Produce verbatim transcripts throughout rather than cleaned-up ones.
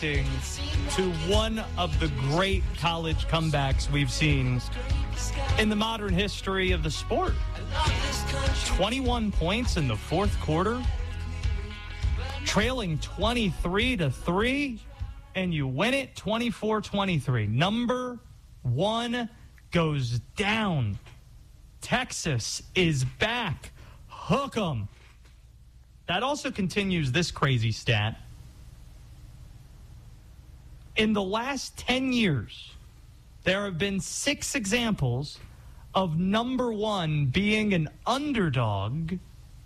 reacting to one of the great college comebacks we've seen in the modern history of the sport. twenty-one points in the fourth quarter, trailing twenty-three to three, and you win it twenty-four twenty-three. Number one goes down. Texas is back. Hook 'em. That also continues this crazy stat. In the last ten years, there have been six examples of number one being an underdog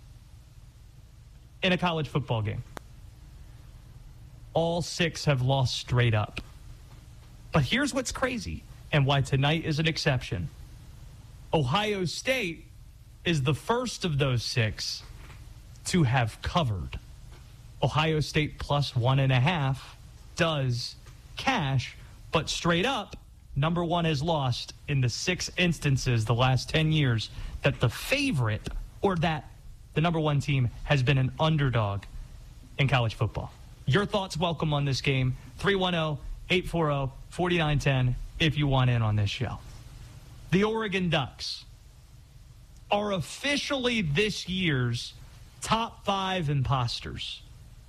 in a college football game. All six have lost straight up. But here's what's crazy and why tonight is an exception. Ohio State is the first of those six to have covered. Ohio State plus one and a half does cash, but straight up, number one has lost in the six instances the last ten years that the favorite or that the number one team has been an underdog in college football. Your thoughts welcome on this game. three one zero, eight four zero, four nine one zero if you want in on this show. The Oregon Ducks are officially this year's top five imposters.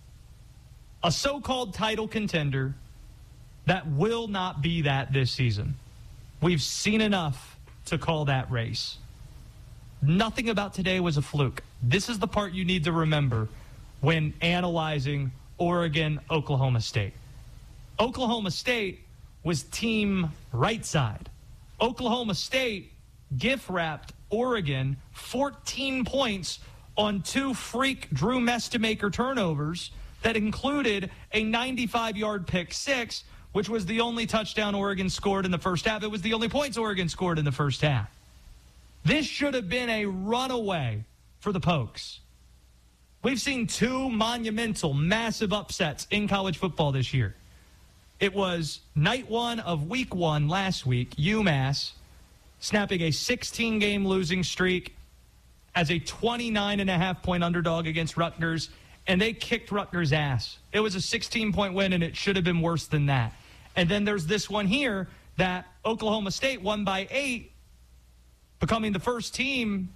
A so-called title contender that will not be that this season. We've seen enough to call that race. Nothing about today was a fluke. This is the part you need to remember when analyzing Oregon, Oklahoma State. Oklahoma State was team right side. Oklahoma State gift-wrapped Oregon fourteen points on two freak Drew Mestemaker turnovers that included a ninety-five-yard pick six, which was the only touchdown Oregon scored in the first half. It was the only points Oregon scored in the first half. This should have been a runaway for the Pokes. We've seen two monumental, massive upsets in college football this year. It was night one of week one last week, UMass snapping a sixteen-game losing streak as a twenty-nine and a half point underdog against Rutgers, and they kicked Rutgers' ass. It was a sixteen-point win, and it should have been worse than that. And then there's this one here that Oklahoma State won by eight, becoming the first team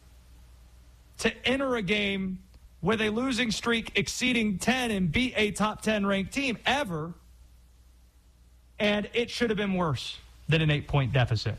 to enter a game with a losing streak exceeding ten and beat a top ten ranked team ever. And it should have been worse than an eight-point deficit.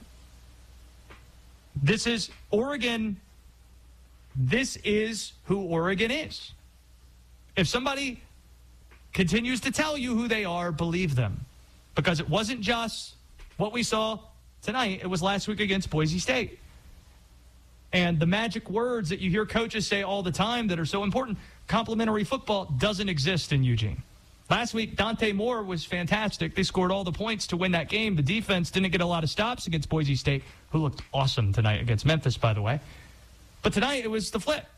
This is Oregon. This is who Oregon is. If somebody continues to tell you who they are, believe them. Because it wasn't just what we saw tonight. It was last week against Boise State. And the magic words that you hear coaches say all the time that are so important, complimentary football doesn't exist in Eugene. Last week, Dante Moore was fantastic. They scored all the points to win that game. The defense didn't get a lot of stops against Boise State, who looked awesome tonight against Memphis, by the way. But tonight, it was the flip.